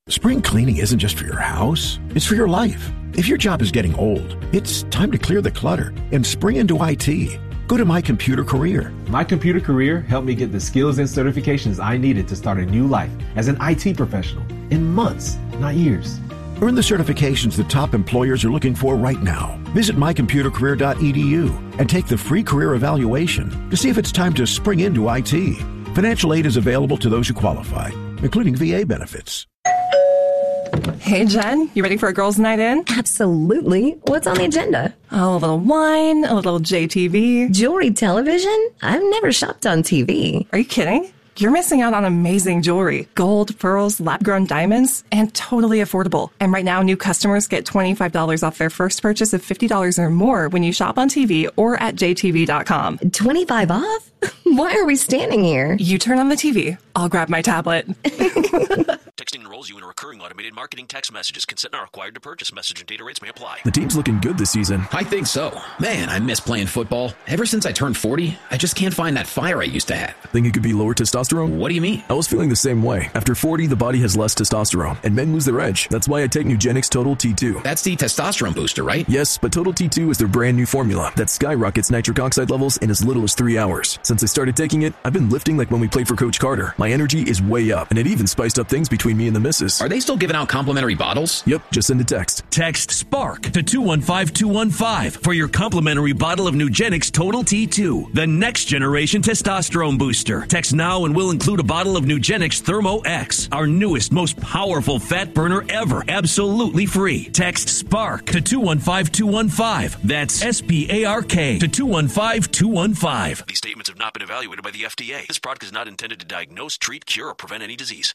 Spring cleaning isn't just for your house, it's for your life. If your job is getting old, it's time to clear the clutter and spring into IT. Go to My Computer Career. My Computer Career helped me get the skills and certifications I needed to start a new life as an IT professional in months, not years. Earn the certifications the top employers are looking for right now. Visit mycomputercareer.edu and take the free career evaluation to see if it's time to spring into IT. Financial aid is available to those who qualify, including VA benefits. Hey, Jen, you ready for a girls' night in? Absolutely. What's on the agenda? Oh, a little wine, a little JTV. Jewelry television? I've never shopped on TV. Are you kidding? You're missing out on amazing jewelry. Gold, pearls, lab-grown diamonds, and totally affordable. And right now, new customers get $25 off their first purchase of $50 or more when you shop on TV or at jtv.com. 25 off? Why are we standing here? You turn on the TV. I'll grab my tablet. Texting enrolls you in a recurring automated marketing text messages. Consent not required to purchase. Message and data rates may apply. The team's looking good this season. I think so. Man, I miss playing football. Ever since I turned 40, I just can't find that fire I used to have. Think it could be lower testosterone? What do you mean? I was feeling the same way. After 40, the body has less testosterone, and men lose their edge. That's why I take Nugenix Total T2. That's the testosterone booster, right? Yes, but Total T2 is their brand new formula that skyrockets nitric oxide levels in as little as 3 hours. Since I started taking it, I've been lifting like when we played for Coach Carter. My energy is way up, and it even spiced up things between me and the missus. Are they still giving out complimentary bottles? Yep, just send a text. Text SPARK to 215-215 for your complimentary bottle of Nugenix Total T2, the next generation testosterone booster. Text now and we'll include a bottle of Nugenix Thermo X, our newest, most powerful fat burner ever, absolutely free. Text SPARK to 215-215. That's SPARK to 215-215. These statements have not been evaluated by the FDA. This product is not intended to diagnose, treat, cure, or prevent any disease.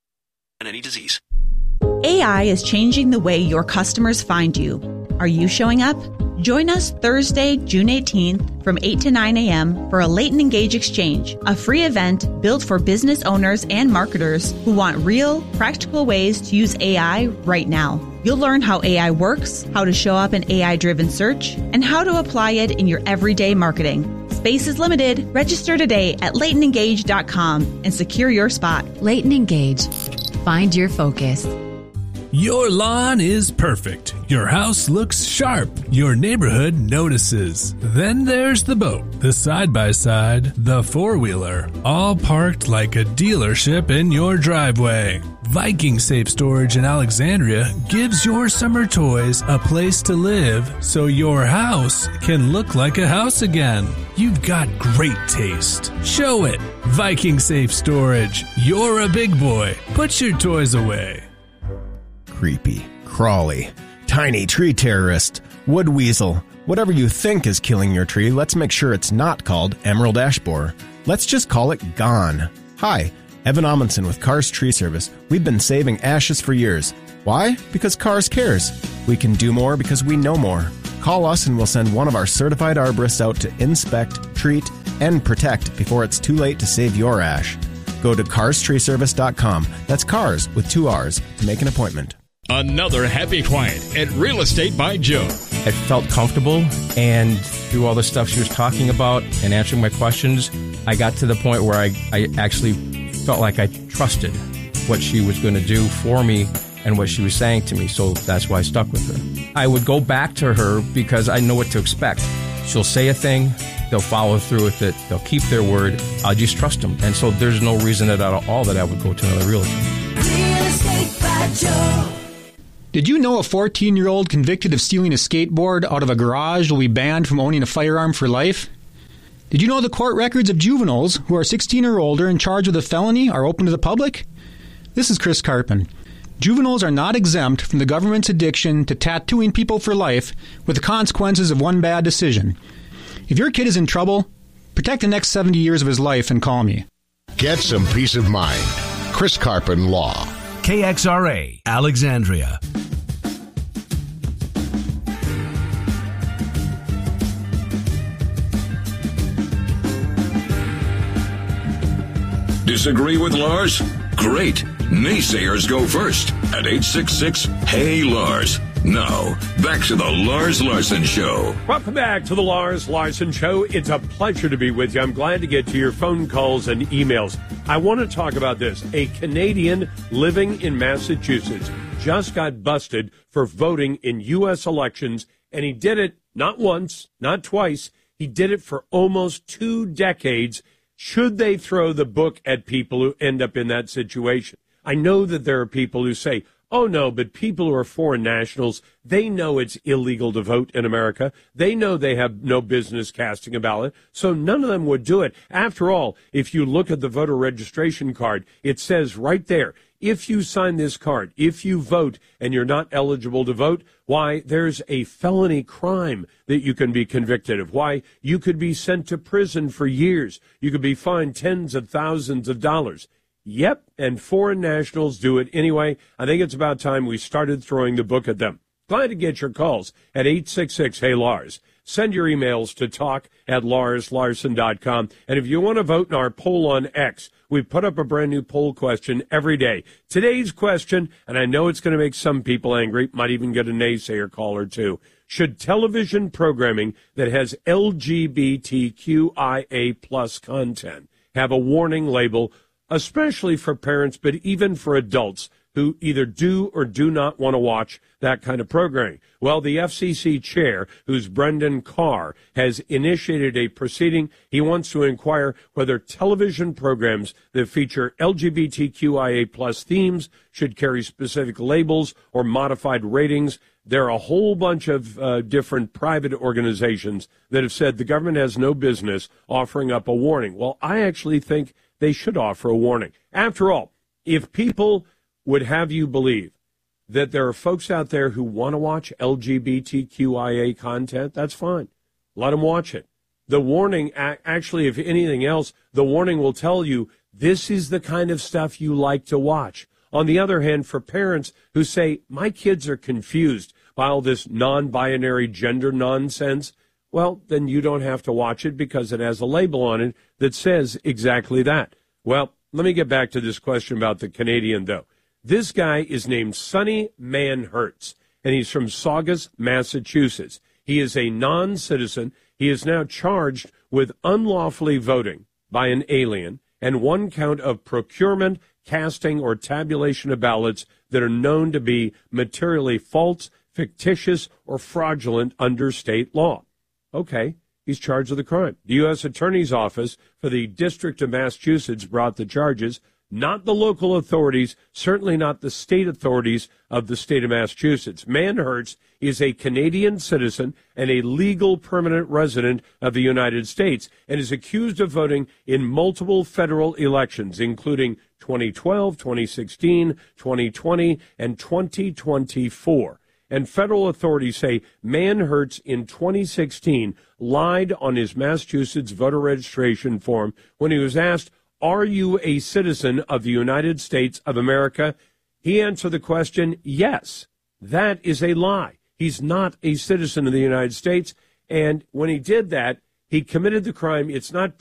AI is changing the way your customers find you. Are you showing up? Join us Thursday, June 18th from 8 to 9 a.m. for a Latent Engage Exchange, a free event built for business owners and marketers who want real, practical ways to use AI right now. You'll learn how AI works, how to show up in AI-driven search, and how to apply it in your everyday marketing. Space is limited. Register today at latentengage.com and secure your spot. Latent Engage. Find your focus. Your lawn is perfect. Your house looks sharp. Your neighborhood notices. Then there's the boat, the side-by-side, the four-wheeler, all parked like a dealership in your driveway. Viking Safe Storage in Alexandria gives your summer toys a place to live so your house can look like a house again. You've got great taste. Show it. Viking Safe Storage. You're a big boy. Put your toys away. Creepy, crawly, tiny tree terrorist, wood weasel. Whatever you think is killing your tree, let's make sure it's not called emerald ash borer. Let's just call it gone. Hi, Evan Amundsen with Cars Tree Service. We've been saving ashes for years. Why? Because Cars cares. We can do more because we know more. Call us and we'll send one of our certified arborists out to inspect, treat, and protect before it's too late to save your ash. Go to carstreeservice.com. That's cars with 2 R's to make an appointment. Another happy client at Real Estate by Joe. I felt comfortable, and through all the stuff she was talking about and answering my questions, I got to the point where I actually felt like I trusted what she was going to do for me and what she was saying to me, so that's why I stuck with her. I would go back to her because I know what to expect. She'll say a thing, they'll follow through with it, they'll keep their word, I'll just trust them. And so there's no reason at all that I would go to another realtor. Real Estate by Joe. Did you know a 14-year-old convicted of stealing a skateboard out of a garage will be banned from owning a firearm for life? Did you know the court records of juveniles who are 16 or older and charged with a felony are open to the public? This is Chris Carpin. Juveniles are not exempt from the government's addiction to tattooing people for life with the consequences of one bad decision. If your kid is in trouble, protect the next 70 years of his life and call me. Get some peace of mind. Chris Carpin Law. KXRA, Alexandria. Disagree with Lars? Great. Naysayers go first at 866-HEY-LARS. Now, back to the Lars Larson Show. Welcome back to the Lars Larson Show. It's a pleasure to be with you. I'm glad to get to your phone calls and emails. I want to talk about this. A Canadian living in Massachusetts just got busted for voting in U.S. elections, and he did it not once, not twice. He did it for almost 2 decades. Should they throw the book at people who end up in that situation? I know that there are people who say, oh, no, but people who are foreign nationals, they know it's illegal to vote in America. They know they have no business casting a ballot, so none of them would do it. After all, if you look at the voter registration card, it says right there, if you sign this card, if you vote and you're not eligible to vote, why, there's a felony crime that you can be convicted of. Why, you could be sent to prison for years. You could be fined tens of thousands of dollars. Yep, and foreign nationals do it anyway. I think it's about time we started throwing the book at them. Glad to get your calls at 866-HEY-LARS. Send your emails to talk@LarsLarson.com. And if you want to vote in our poll on X, we put up a brand new poll question every day. Today's question, and I know it's going to make some people angry, might even get a naysayer call or two. Should television programming that has LGBTQIA plus content have a warning label, especially for parents, but even for adults who either do or do not want to watch that kind of programming? Well, the FCC chair, who's Brendan Carr, has initiated a proceeding. He wants to inquire whether television programs that feature LGBTQIA plus themes should carry specific labels or modified ratings. There are a whole bunch of different private organizations that have said the government has no business offering up a warning. Well, I actually think they should offer a warning. After all, if people would have you believe that there are folks out there who want to watch LGBTQIA content, that's fine. Let them watch it. The warning, actually, if anything else, the warning will tell you this is the kind of stuff you like to watch. On the other hand, for parents who say, my kids are confused by all this non-binary gender nonsense, well, then you don't have to watch it because it has a label on it that says exactly that. Well, let me get back to this question about the Canadian, though. This guy is named Sonny Manhertz, and he's from Saugus, Massachusetts. He is a non-citizen. He is now charged with unlawfully voting by an alien and 1 count of procurement, casting, or tabulation of ballots that are known to be materially false, fictitious, or fraudulent under state law. Okay, he's charged with the crime. The U.S. Attorney's Office for the District of Massachusetts brought the charges, not the local authorities, certainly not the state authorities of the state of Massachusetts. Manhertz is a Canadian citizen and a legal permanent resident of the United States and is accused of voting in multiple federal elections, including 2012, 2016, 2020, and 2024. And federal authorities say Manhertz in 2016 lied on his Massachusetts voter registration form when he was asked, are you a citizen of the United States of America? He answered the question, yes. That is a lie. He's not a citizen of the United States. And when he did that, he committed the crime. It's not